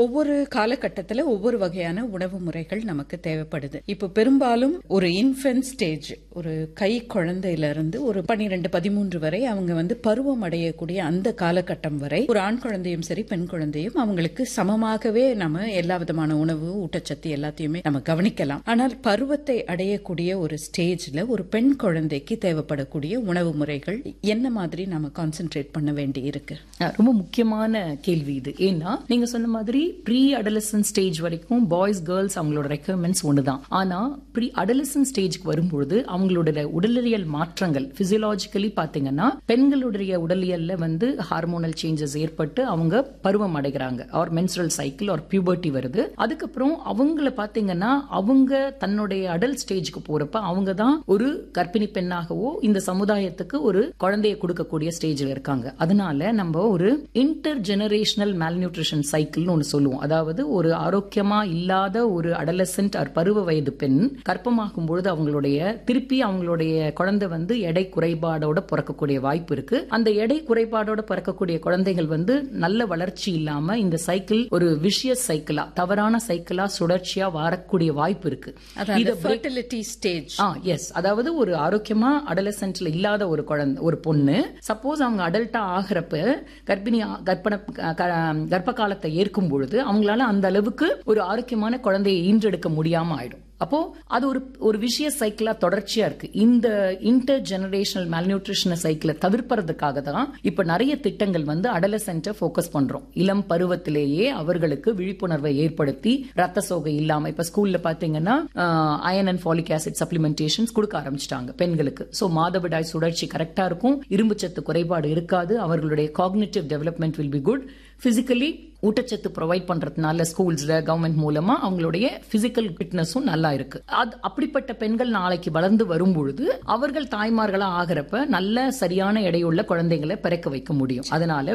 ஒவ்வொரு காலகட்டத்துல ஒவ்வொரு வகையான உணவு முறைகள் நமக்கு தேவைப்படுது. இப்போ பெரும்பாலும் ஒரு இன்ஃபென்ட் ஸ்டேஜ், ஒரு கை குழந்தையில இருந்து ஒரு 12-13 வரை அவங்க பருவம் அடையக்கூடிய அந்த காலகட்டம் வரை ஒரு ஆண் குழந்தையும் சரி பெண் குழந்தையும் அவங்களுக்கு சமமாகவே நம்ம எல்லா விதமான உணவு ஊட்டச்சத்து எல்லாத்தையுமே நம்ம கவனிக்கலாம். ஆனால் பருவத்தை அடையக்கூடிய ஒரு ஸ்டேஜ்ல ஒரு பெண் குழந்தைக்கு தேவைப்படக்கூடிய உணவு முறைகள் என்ன மாதிரி நம்ம கான்சென்ட்ரேட் பண்ண வேண்டி இருக்கு? ரொம்ப முக்கியமான கேள்வி இது. ஏன்னா நீங்க சொன்ன மாதிரி ப்ரீ அடலசன்ட் ஸ்டேஜ் வரைக்கும் பாய்ஸ் கேர்ள்ஸ் அவங்களோட ரெக்யர்மெண்ட்ஸ் ஒண்ணுதான். ஆனா ப்ரீ அடலசன்ட் ஸ்டேஜ்க்கு வரும்பொழுது அவங்களோட உடலியல் மாற்றங்கள் பிசியோலாஜிக்கலி பாத்தீங்கன்னா பெண்களுடைய உடலியல்ல ஹார்மோனல் சேஞ்சஸ் ஏற்பட்டு அவங்க பருவம் அடைகிறாங்க, R menstrual cycle R puberty வருது. அதுக்கப்புறம் அவங்கள பாத்தீங்கன்னா அவங்க தன்னுடைய அடல்ட் ஸ்டேஜ்க்கு போறப்ப அவங்க தான் ஒரு கர்ப்பிணி பெண்ணாகவோ இந்த சமுதாயத்துக்கு ஒரு குழந்தையை கொடுக்கக்கூடிய ஸ்டேஜ்ல இருக்காங்க. அதனால நம்ம ஒரு இன்டர் ஜெனரேஷனல் மால்நியூட்ரிஷன் சைக்கிள்னு ஒன்னு சொல்லுவோம். அதாவது ஒரு ஆரோக்கியமா இல்லாத ஒரு அடலசன்ட் ஆர் பருவ வயது பெண் கர்ப்பமாகும் பொழுது அவங்களுடைய திருப்பி அவங்களுடைய குழந்தை எடை குறைபாடோட பிறக்கக்கூடிய வாய்ப்பு இருக்கு. அந்த எடை குறைபாடோட பிறக்கக்கூடிய குழந்தைகள் நல்ல வளர்ச்சி இல்லாம இந்த சைக்கிள் ஒரு விஷியஸ் சைக்கிளா, தவறான சைக்கிளா சுழற்சியா வரக்கூடிய வாய்ப்பு இருக்கு. இது ஃபெர்டிலிட்டி ஸ்டேஜ். எஸ், அதாவது ஒரு ஆரோக்கியமா அடலசன்ட்ல இல்லாத ஒரு குழந்தை, ஒரு பொண்ணு சப்போஸ் அவங்க அடல்ட்டா ஆகிறப்ப கர்ப்ப காலத்தை ஏற்கும் பொழுது அவங்களால அந்த அளவுக்கு ஒரு ஆரோக்கியமான குழந்தையை ஈன்றெடுக்க முடியாம ஆயிடும். அப்போ அது ஒரு விஷியஸ் சைக்கிளா தொடர்ச்சியா இருக்கு. இந்த இன்டர் ஜெனரேஷனல் மால்நியூட்ரிஷன் சைக்கிளை தவிர்ப்பதற்காக தான் இப்ப நிறைய திட்டங்கள் அடலசன்ட்டை ஃபோக்கஸ் பண்றோம். இளம் பருவத்திலேயே அவர்களுக்கு விழிப்புணர்வை ஏற்படுத்தி ரத்த சோகை இல்லாம இப்ப ஸ்கூல்ல பாத்தீங்கன்னா iron and folic acid supplementations கொடுக்க ஆரம்பிச்சிட்டாங்க பெண்களுக்கு. சோ மாதவிடாய் சுழற்சி கரெக்டா இருக்கும், இரும்புச்சத்து குறைபாடு இருக்காது, அவர்களுடைய cognitive development will be good, physically ஊட்டச்சத்து ப்ரொவைட் பண்றதுனால ஸ்கூல்ஸ்ல கவர்மெண்ட் மூலமா அவங்களுடைய பிசிக்கல் ஃபிட்னஸும் நல்லா இருக்கு. அப்படிப்பட்ட பெண்கள் நாளைக்கு வளர்ந்து வரும்பொழுது அவர்கள் தாய்மார்களா ஆகிறப்ப நல்ல சரியான எடையுள்ள குழந்தைகளை பிறக்க வைக்க முடியும். அதனால